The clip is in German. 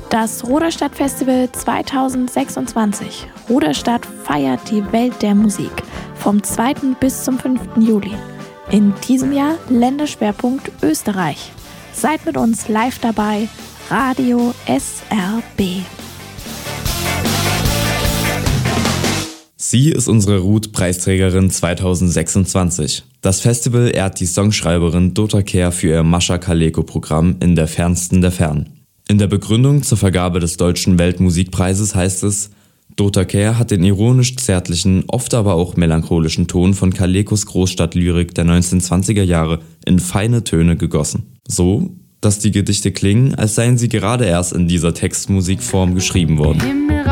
Das Ruderstadt-Festival 2026. Ruderstadt feiert die Welt der Musik vom 2. bis zum 5. Juli. In diesem Jahr Länderschwerpunkt Österreich. Seid mit uns live dabei, Radio SRB. Sie ist unsere Ruth-Preisträgerin 2026. Das Festival ehrt die Songschreiberin Dota Kehr für ihr Mascha Kaleko-Programm In der Fernsten der Fern. In der Begründung zur Vergabe des Deutschen Weltmusikpreises heißt es, Dota Kehr hat den ironisch-zärtlichen, oft aber auch melancholischen Ton von Kalekos Großstadtlyrik der 1920er Jahre in feine Töne gegossen. So, dass die Gedichte klingen, als seien sie gerade erst in dieser Textmusikform geschrieben worden.